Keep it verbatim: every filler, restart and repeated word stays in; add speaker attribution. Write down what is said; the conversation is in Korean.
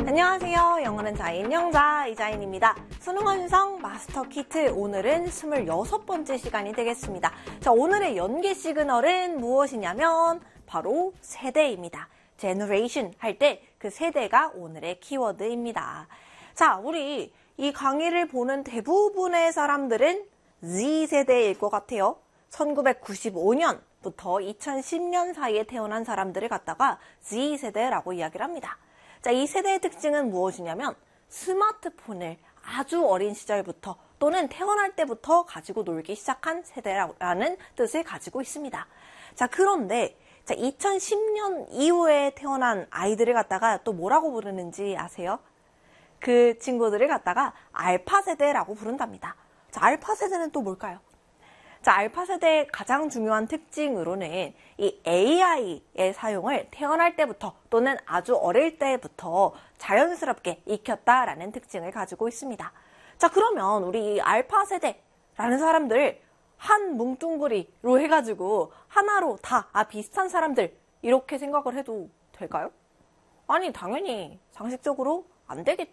Speaker 1: 안녕하세요. 영어는 자인 영자 이자인입니다. 수능 완성 마스터 키트 오늘은 스물여섯 번째 시간이 되겠습니다. 자, 오늘의 연계 시그널은 무엇이냐면 바로 세대입니다. generation 할 때 그 세대가 오늘의 키워드입니다. 자, 우리 이 강의를 보는 대부분의 사람들은 Z세대일 것 같아요. 천구백구십오 년부터 이천십 년 사이에 태어난 사람들을 갖다가 Z세대라고 이야기를 합니다. 자, 이 세대의 특징은 무엇이냐면 스마트폰을 아주 어린 시절부터 또는 태어날 때부터 가지고 놀기 시작한 세대라는 뜻을 가지고 있습니다. 자, 그런데 자, 이천십 년 이후에 태어난 아이들을 갖다가 또 뭐라고 부르는지 아세요? 그 친구들을 갖다가 알파 세대라고 부른답니다. 자, 알파 세대는 또 뭘까요? 자, 알파 세대의 가장 중요한 특징으로는 이 에이아이의 사용을 태어날 때부터 또는 아주 어릴 때부터 자연스럽게 익혔다라는 특징을 가지고 있습니다. 자, 그러면 우리 알파 세대라는 사람들 한 뭉뚱그리로 해가지고 하나로 다 아, 비슷한 사람들 이렇게 생각을 해도 될까요? 아니, 당연히 상식적으로 안 되겠죠.